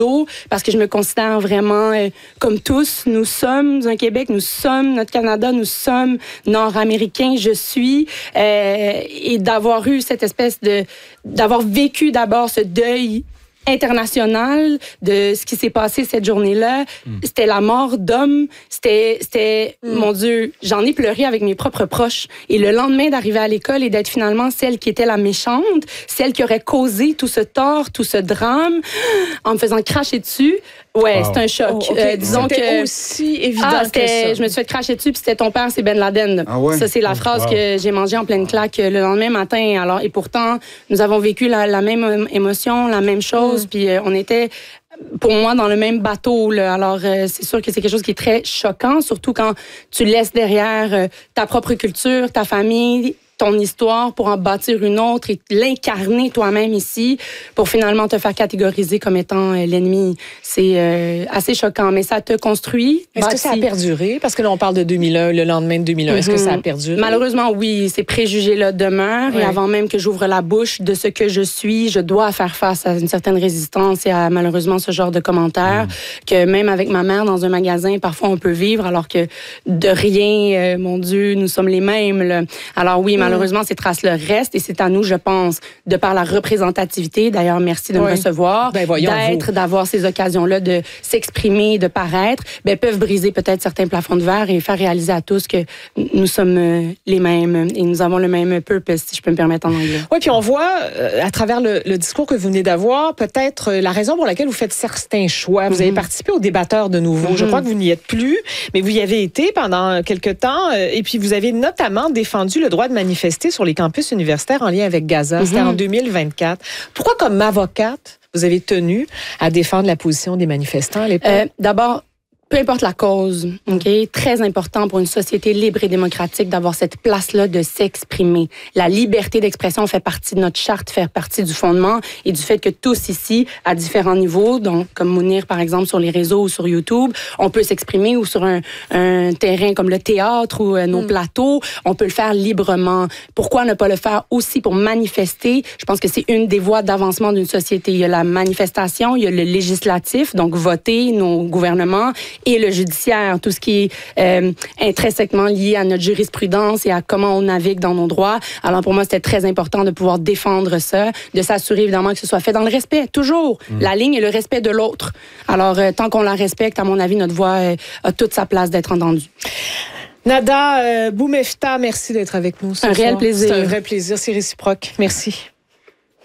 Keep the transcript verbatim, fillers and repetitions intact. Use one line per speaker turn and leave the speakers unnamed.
parce que je me considère vraiment euh, comme tous. Nous sommes un Québec, nous sommes notre Canada, nous sommes nord-américains, je suis. Euh, et d'avoir eu cette espèce de... d'avoir vécu d'abord ce deuil international de ce qui s'est passé cette journée-là. Mm. C'était la mort d'hommes. C'était, c'était mm. mon Dieu, j'en ai pleuré avec mes propres proches. Et le lendemain d'arriver à l'école et d'être finalement celle qui était la méchante, celle qui aurait causé tout ce tort, tout ce drame, en me faisant cracher dessus, ouais, wow. c'est un choc.
Oh, okay.
euh, disons
c'était
que
aussi évident
ah,
que ça.
Je me suis fait cracher dessus, puis c'était ton père, c'est Ben Laden.
Ah ouais?
Ça, c'est la phrase wow. que j'ai mangée en pleine claque le lendemain matin. Alors, et pourtant, nous avons vécu la, la même émotion, la même chose. Mm. Puis euh, on était, pour moi, dans le même bateau. Là. Alors, euh, c'est sûr que c'est quelque chose qui est très choquant, surtout quand tu laisses derrière euh, ta propre culture, ta famille, ton histoire pour en bâtir une autre et l'incarner toi-même ici pour finalement te faire catégoriser comme étant euh, l'ennemi. C'est euh, assez choquant, mais ça te construit.
Est-ce bâti. que ça a perduré? Parce que là, on parle de deux mille un, le lendemain de deux mille un. Mm-hmm. Est-ce que ça a perduré?
Malheureusement, oui. Ces préjugés-là demeurent. Oui. Et avant même que j'ouvre la bouche de ce que je suis, je dois faire face à une certaine résistance et à malheureusement ce genre de commentaires mm. que même avec ma mère dans un magasin, parfois on peut vivre alors que de rien, euh, mon Dieu, nous sommes les mêmes. Là. Alors oui, mm. malheureusement, ces traces-là restent et c'est à nous, je pense, de par la représentativité, d'ailleurs, merci de oui. me recevoir,
ben voyons,
d'être,
vous.
d'avoir ces occasions-là de s'exprimer, de paraître, ben, peuvent briser peut-être certains plafonds de verre et faire réaliser à tous que nous sommes euh, les mêmes et nous avons le même purpose, si je peux me permettre en anglais.
Oui, puis on voit, euh, à travers le, le discours que vous venez d'avoir, peut-être euh, la raison pour laquelle vous faites certains choix. Vous mm-hmm. avez participé aux débatteurs de nouveau. Mm-hmm. Je crois que vous n'y êtes plus, mais vous y avez été pendant quelque temps euh, et puis vous avez notamment défendu le droit de manifester sur les campus universitaires en lien avec Gaza. Mm-hmm. C'était en deux mille vingt-quatre. Pourquoi, comme avocate, vous avez tenu à défendre la position des manifestants à l'époque?
Euh, d'abord, peu importe la cause, ok, très important pour une société libre et démocratique d'avoir cette place-là de s'exprimer. La liberté d'expression fait partie de notre charte, fait partie du fondement et du fait que tous ici, à différents niveaux, donc comme Mounir par exemple sur les réseaux ou sur YouTube, on peut s'exprimer ou sur un, un terrain comme le théâtre ou euh, nos mm. plateaux, on peut le faire librement. Pourquoi ne pas le faire aussi pour manifester? Je pense que c'est une des voies d'avancement d'une société. Il y a la manifestation, il y a le législatif, donc voter, nos gouvernements, et le judiciaire, tout ce qui est euh, intrinsèquement lié à notre jurisprudence et à comment on navigue dans nos droits. Alors pour moi, c'était très important de pouvoir défendre ça, de s'assurer évidemment que ce soit fait dans le respect, toujours. Mmh. La ligne et le respect de l'autre. Alors euh, tant qu'on la respecte, à mon avis, notre voix euh, a toute sa place d'être entendue.
Nada euh, Boumefta, merci d'être avec nous ce
Un
soir.
réel plaisir.
C'est un vrai plaisir, c'est réciproque. Merci.